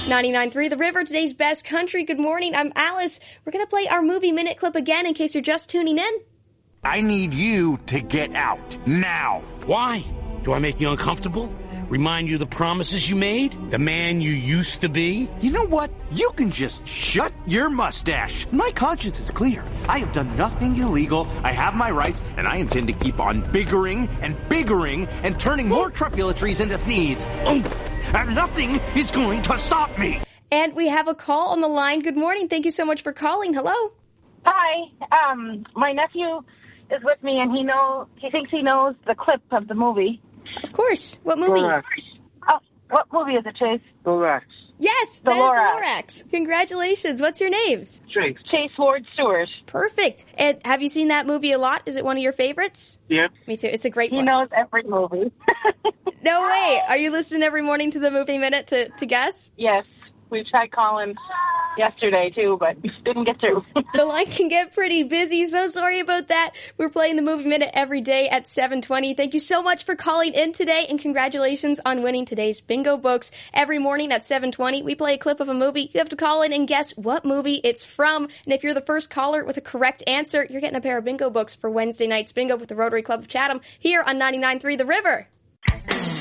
99.3 The River, today's best country. Good morning, I'm Alice. We're going to play our movie minute clip again in case you're just tuning in. I need you to get out, now. Why? Do I make you uncomfortable? Remind you of the promises you made? The man you used to be? You know what? You can just shut your mustache. My conscience is clear. I have done nothing illegal, I have my rights, and I intend to keep on biggering and turning more truculatories into needs. And nothing is going to stop me. And we have a call on the line. Good morning. Thank you so much for calling. Hello. Hi. My nephew is with me, and he thinks he knows the clip of the movie. Of course. What movie? Lorax. Oh, what movie is it, Chase? Lorax. Yes, that is Lorax. Congratulations. What's your names? Chase Ward Stewart. Perfect. And have you seen that movie a lot? Is it one of your favorites? Yep. Me too. It's a great one. He knows every movie. No way. Are you listening every morning to the Movie Minute to guess? Yes. We tried calling yesterday, too, but didn't get through. The line can get pretty busy, so sorry about that. We're playing the Movie Minute every day at 7:20. Thank you so much for calling in today, and congratulations on winning today's bingo books. Every morning at 7:20, we play a clip of a movie. You have to call in and guess what movie it's from. And if you're the first caller with a correct answer, you're getting a pair of bingo books for Wednesday night's bingo with the Rotary Club of Chatham here on 99.3 The River.